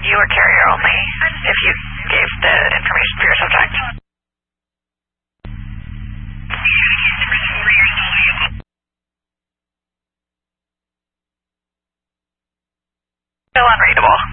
You were carrier only if you gave the information for your subject. Still unreadable.